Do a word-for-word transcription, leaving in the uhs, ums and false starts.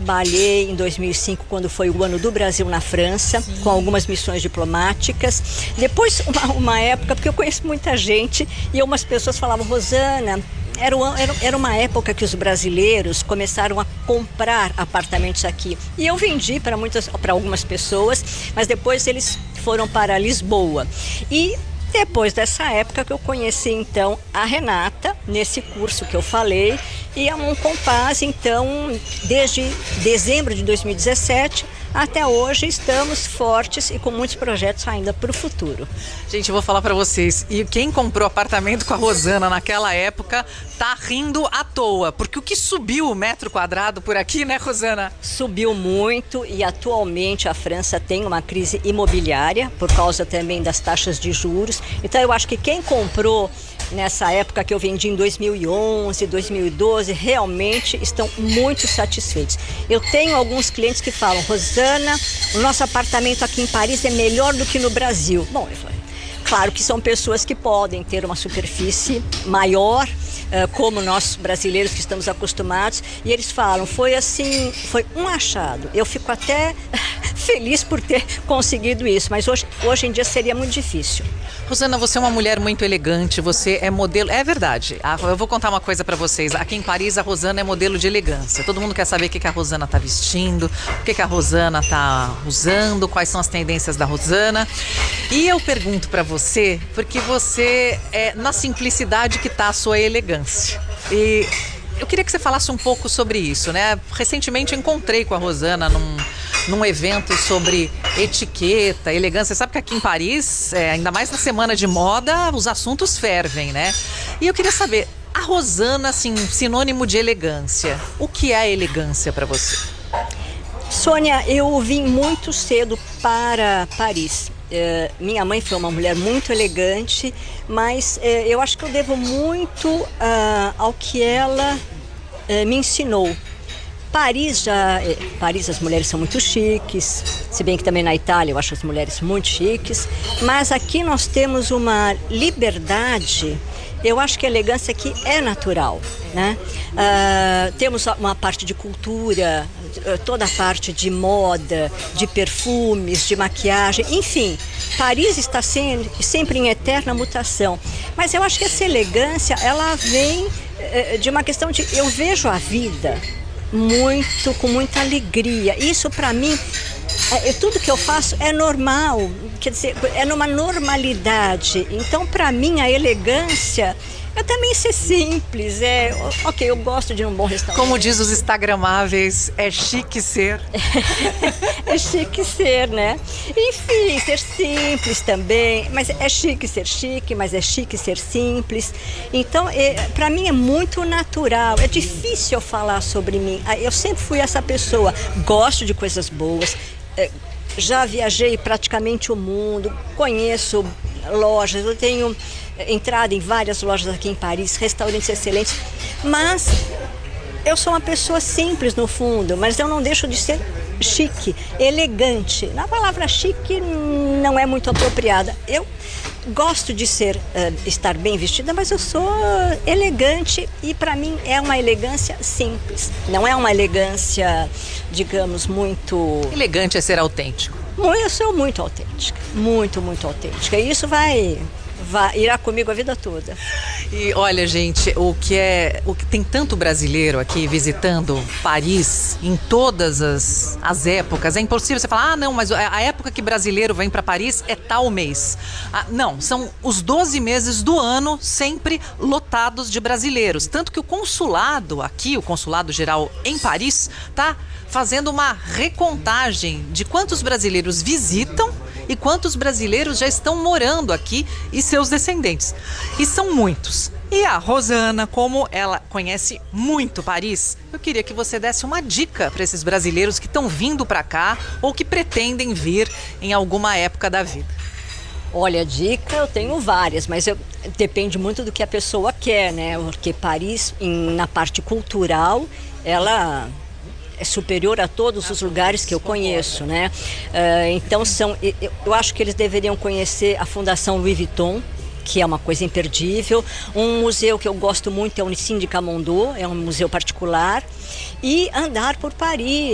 trabalhei em dois mil e cinco, quando foi o ano do Brasil na França, sim, com algumas missões diplomáticas. Depois, uma, uma época, porque eu conheço muita gente, e algumas pessoas falavam, Rosana, Era, era, era uma época que os brasileiros começaram a comprar apartamentos aqui. E eu vendi para muitas, para algumas pessoas, mas depois eles foram para Lisboa. E depois dessa época que eu conheci, então, a Renata, nesse curso que eu falei, e é um compás, então, desde dezembro de dois mil e dezessete até hoje estamos fortes e com muitos projetos ainda para o futuro. Gente, eu vou falar para vocês, e quem comprou apartamento com a Rosana naquela época tá rindo à toa, porque o que subiu o metro quadrado por aqui, né, Rosana? Subiu muito, e atualmente a França tem uma crise imobiliária por causa também das taxas de juros. Então eu acho que quem comprou nessa época que eu vendi em dois mil e onze, dois mil e doze, realmente estão muito satisfeitos. Eu tenho alguns clientes que falam, Rosana, o nosso apartamento aqui em Paris é melhor do que no Brasil. Bom, eu falei, claro que são pessoas que podem ter uma superfície maior, como nós brasileiros que estamos acostumados, e eles falam, foi assim, foi um achado. Eu fico até feliz por ter conseguido isso, mas hoje, hoje em dia seria muito difícil. Rosana, você é uma mulher muito elegante, você é modelo, é verdade, eu vou contar uma coisa pra vocês, aqui em Paris a Rosana é modelo de elegância, todo mundo quer saber o que a Rosana tá vestindo, o que a Rosana tá usando, quais são as tendências da Rosana, e eu pergunto pra você, porque você é na simplicidade que tá a sua elegância, e eu queria que você falasse um pouco sobre isso, né? Recentemente eu encontrei com a Rosana num, num evento sobre etiqueta, elegância. Você sabe que aqui em Paris, é, ainda mais na semana de moda, os assuntos fervem, né? E eu queria saber, a Rosana, assim, sinônimo de elegância, o que é a elegância para você? Sônia, eu vim muito cedo para Paris. Uh, minha mãe foi uma mulher muito elegante, mas uh, eu acho que eu devo muito uh, ao que ela uh, me ensinou. Paris já, eh, Paris as mulheres são muito chiques, se bem que também na Itália eu acho as mulheres muito chiques, mas aqui nós temos uma liberdade. Eu acho que a elegância aqui é natural, né? Uh, temos uma parte de cultura, toda a parte de moda, de perfumes, de maquiagem, enfim. Paris está sempre, sempre em eterna mutação. Mas eu acho que essa elegância, ela vem uh, de uma questão de... Eu vejo a vida muito, com muita alegria. Isso para mim... É, tudo que eu faço é normal, quer dizer, é numa normalidade. Então, para mim, a elegância é também ser simples. É, ok, eu gosto de um bom restaurante. Como diz os instagramáveis, é chique ser. É, é chique ser, né? Enfim, ser simples também. Mas é chique ser chique, mas é chique ser simples. Então, é, para mim é muito natural. É difícil eu falar sobre mim. Eu sempre fui essa pessoa. Gosto de coisas boas. Já viajei praticamente o mundo, conheço lojas, eu tenho entrado em várias lojas aqui em Paris, restaurantes excelentes, mas eu sou uma pessoa simples no fundo, mas eu não deixo de ser chique, elegante. A palavra chique não é muito apropriada. Eu gosto de ser, uh, estar bem vestida, mas eu sou elegante e para mim é uma elegância simples. Não é uma elegância, digamos, muito... Elegante é ser autêntico. Eu sou muito autêntica, muito, muito autêntica. E isso vai... Vai, irá comigo a vida toda. E olha, gente, o que é, o que tem tanto brasileiro aqui visitando Paris em todas as, as épocas. É impossível você falar, ah, não, mas a, a época que brasileiro vem para Paris é tal mês. Ah, não, são os doze meses do ano sempre lotados de brasileiros. Tanto que o consulado aqui, o consulado geral em Paris, tá fazendo uma recontagem de quantos brasileiros visitam e quantos brasileiros já estão morando aqui e seus descendentes. E são muitos. E a Rosana, como ela conhece muito Paris, eu queria que você desse uma dica para esses brasileiros que estão vindo para cá ou que pretendem vir em alguma época da vida. Olha, dica eu tenho várias, mas eu, depende muito do que a pessoa quer, né? Porque Paris, em, na parte cultural, ela... é superior a todos os lugares que eu conheço, né? Uh, então, são, eu, eu acho que eles deveriam conhecer a Fundação Louis Vuitton, que é uma coisa imperdível. Um museu que eu gosto muito é o Nissim de Camondo, é um museu particular. E andar por Paris.